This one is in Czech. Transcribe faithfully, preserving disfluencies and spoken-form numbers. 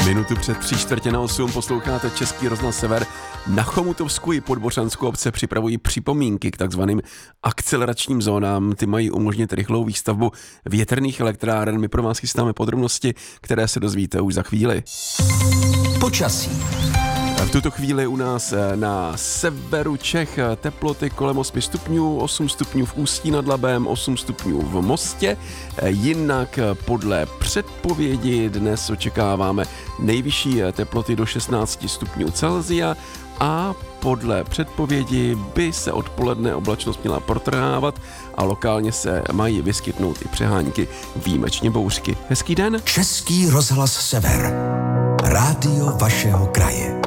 Minutu před tři čtvrtě na osm posloucháte Český rozhlas Sever. Na Chomutovsku i Podbořansku obce připravují připomínky k takzvaným akceleračním zónám. Ty mají umožnit rychlou výstavbu větrných elektráren. My pro vás chystáme podrobnosti, které se dozvíte už za chvíli. Počasí. V tuto chvíli u nás na severu Čech teploty kolem osm stupňů, osm stupňů v Ústí nad Labem, osm stupňů v Mostě. Jinak podle předpovědi dnes očekáváme nejvyšší teploty do šestnáct stupňů Celsia a podle předpovědi by se odpoledne oblačnost měla protrhávat a lokálně se mají vyskytnout i přehánky, výjimečně bouřky. Hezký den. Český rozhlas Sever. Rádio vašeho kraje.